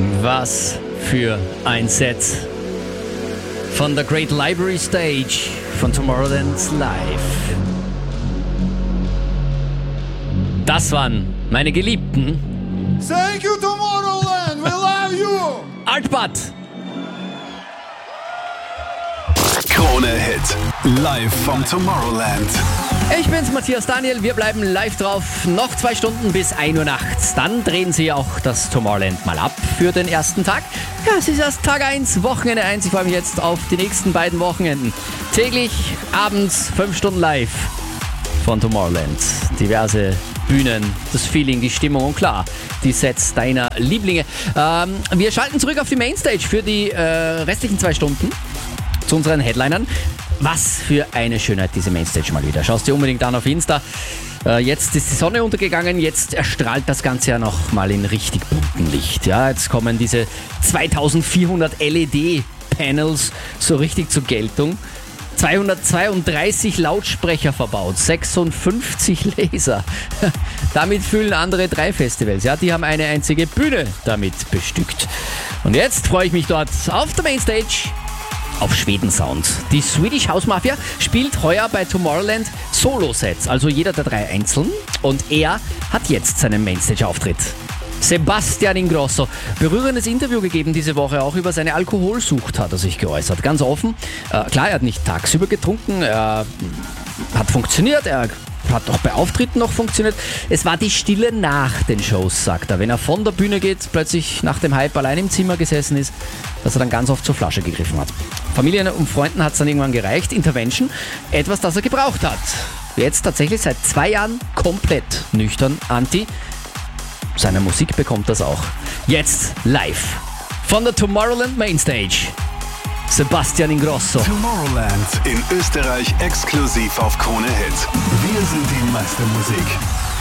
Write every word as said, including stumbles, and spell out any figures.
Was für ein Set von der Great Library Stage von Tomorrowland Live. Das waren meine Geliebten. Thank you, Tomorrowland. We love you. Altbad. Krone Hit. Live vom Tomorrowland. Ich bin's, Matthias Daniel. Wir bleiben live drauf. Noch zwei Stunden bis ein Uhr nachts. Dann drehen sie auch das Tomorrowland mal ab für den ersten Tag. Ja, es ist erst Tag eins, Wochenende eins. Ich freue mich jetzt auf die nächsten beiden Wochenenden. Täglich, abends, fünf Stunden live von Tomorrowland. Diverse Bühnen, das Feeling, die Stimmung und klar, die Sets deiner Lieblinge. Ähm, wir schalten zurück auf die Mainstage für die äh, restlichen zwei Stunden zu unseren Headlinern. Was für eine Schönheit, diese Mainstage mal wieder. Schaust dir unbedingt an auf Insta. Äh, jetzt ist die Sonne untergegangen, jetzt erstrahlt das Ganze ja noch mal in richtig bunten Licht. Ja, jetzt kommen diese zweitausendvierhundert L E D-Panels so richtig zur Geltung. zweihundertzweiunddreißig Lautsprecher verbaut, sechsundfünfzig Laser. Damit füllen andere drei Festivals. Ja, die haben eine einzige Bühne damit bestückt. Und jetzt freue ich mich dort auf der Mainstage auf Schweden-Sound. Die Swedish House Mafia spielt heuer bei Tomorrowland Solo-Sets, also jeder der drei einzeln. Und er hat jetzt seinen Mainstage-Auftritt. Sebastian Ingrosso. Berührendes Interview gegeben diese Woche, auch über seine Alkoholsucht hat er sich geäußert. Ganz offen. Äh, klar, er hat nicht tagsüber getrunken, er hat funktioniert, er hat auch bei Auftritten noch funktioniert. Es war die Stille nach den Shows, sagt er. Wenn er von der Bühne geht, plötzlich nach dem Hype allein im Zimmer gesessen ist, dass er dann ganz oft zur Flasche gegriffen hat. Familien und Freunden hat es dann irgendwann gereicht. Intervention, etwas, das er gebraucht hat. Jetzt tatsächlich seit zwei Jahren komplett nüchtern, anti. Seine Musik bekommt das auch. Jetzt live von der Tomorrowland Mainstage. Sebastian Ingrosso. Tomorrowland in Österreich exklusiv auf Krone Hit. Wir sind die Meistermusik.